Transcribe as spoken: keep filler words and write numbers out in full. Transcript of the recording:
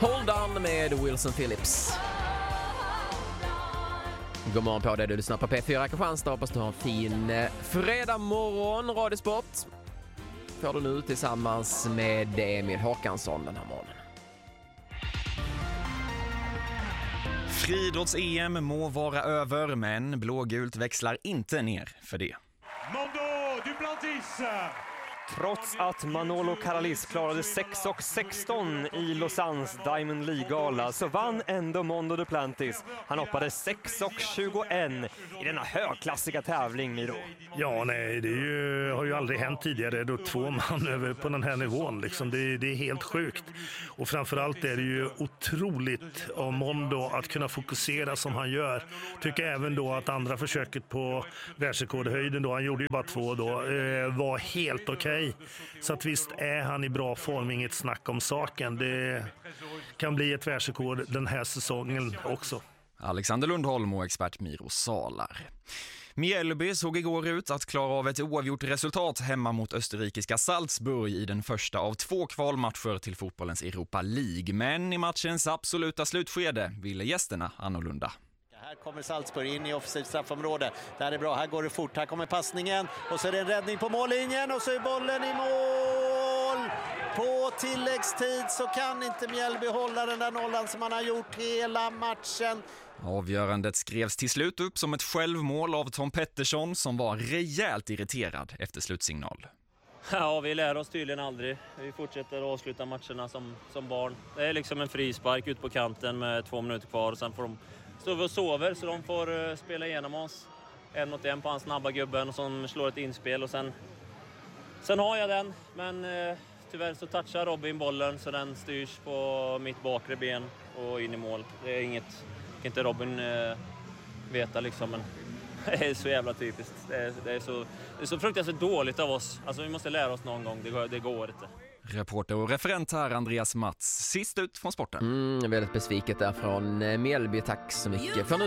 Hold on med Wilson Phillips. God morgon på dig, du lyssnar på P fyra Kristianstad. Hoppas du har en fin fredag morgon. Radiosport får du nu tillsammans med Emil Håkansson den här morgonen. Friidrotts-E M må vara över, men blågult växlar inte ner för det. Mondo Duplantis! Trots att Manolo Caralis klarade sex och sexton i Lausannes Diamond League-gala så vann ändå Mondo Duplantis. Han hoppade sex och tjugoett i denna högklassiga tävling, Miro. Ja, nej, det är ju, har ju aldrig hänt tidigare då två man över på den här nivån. Liksom. Det, det är helt sjukt. Och framförallt är det ju otroligt av Mondo att kunna fokusera som han gör. Tycker även då att andra försöket på världsrekordhöjden då, han gjorde ju bara två då, eh, var helt okej. Så att visst är han i bra form, inget snack om saken. Det kan bli ett världsrekord den här säsongen också. Alexander Lundholm och expert Miro Salar. Mjällby såg igår ut att klara av ett oavgjort resultat hemma mot österrikiska Salzburg i den första av två kvalmatcher till fotbollens Europa League. Men i matchens absoluta slutskede ville gästerna annorlunda. Här kommer Salzburg in i offensivt straffområde. Det här är bra, här går det fort. Här kommer passningen och så är det en räddning på mållinjen och så är bollen i mål. På tilläggstid så kan inte Mjällby hålla den där nollan som man har gjort hela matchen. Avgörandet skrevs till slut upp som ett självmål av Tom Pettersson som var rejält irriterad efter slutsignal. Ja, vi lär oss tydligen aldrig. Vi fortsätter att avsluta matcherna som, som barn. Det är liksom en frispark ut på kanten med två minuter kvar och sen får de står vi och sover så de får uh, spela igenom oss. En mot en på han snabba gubben som slår ett inspel och sen, sen har jag den. Men uh, tyvärr så touchar Robin bollen så den styrs på mitt bakre ben och in i mål. Det är inget, inte Robin uh, veta liksom, men det är så jävla typiskt. Det är, det är, så, det är så fruktansvärt dåligt av oss. Alltså vi måste lära oss någon gång, det går, det går inte. Reporter och referent här Andreas Mats. Sist ut från sporten. Mm, väldigt besviket där från Mjällby. Tack så mycket för nu.